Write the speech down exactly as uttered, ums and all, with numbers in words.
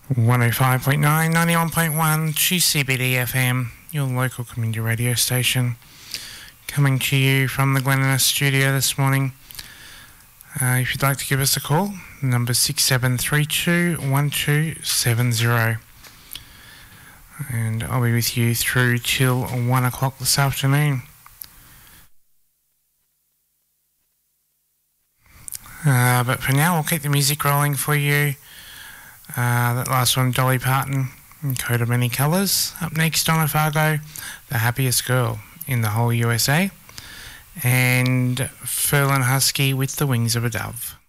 one oh five point nine, ninety-one point one, G C B D F M, your local community radio station, coming to you from the Glen studio this morning. Uh, if you'd like to give us a call, the number six seven three two, one two seven zero. And I'll be with you through till one o'clock this afternoon. Uh, but for now, we'll keep the music rolling for you. Uh, that last one, Dolly Parton, Coat of Many Colours. Up next, Donna Fargo, The Happiest Girl in the Whole U S A. And Ferlin Husky with The Wings of a Dove.